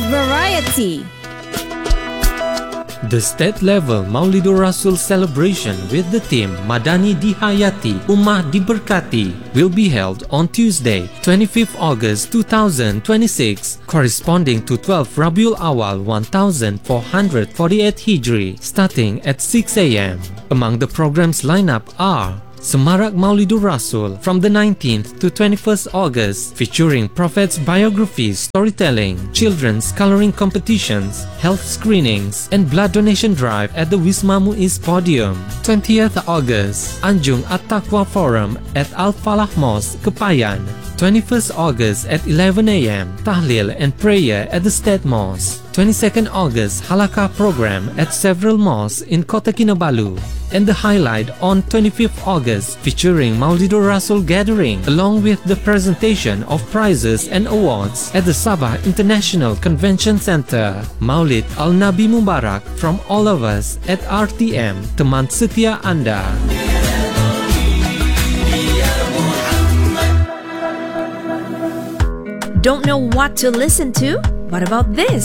variety. The state-level Maulidur Rasul celebration with the theme Madani Dihayati, Ummah Diberkati will be held on Tuesday, 25th August 2026, corresponding to 12 Rabiul Awal 1448 Hijri, starting at 6 a.m. Among the program's lineup are Semarak Maulidur Rasul from the 19th to 21st August, featuring Prophet's biographies, storytelling, children's coloring competitions, health screenings, and blood donation drive at the Wisma Muiz Podium. 20th August, Anjung At-Taqwa Forum at Al-Falah Mosque, Kepayan. 21st August at 11 a.m. Tahlil and prayer at the State Mosque. 22nd August Halakah program at several mosques in Kota Kinabalu. And the highlight on 25th August featuring Maulidur Rasul gathering along with the presentation of prizes and awards at the Sabah International Convention Center. Maulid Al-Nabi Mubarak from all of us at RTM, teman setia Anda. Don't know what to listen to? What about this?